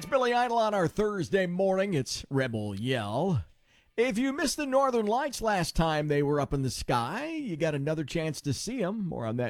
That's Billy Idol on our Thursday morning. It's Rebel Yell. If you missed the Northern Lights last time they were up in the sky, you got another chance to see them. More on that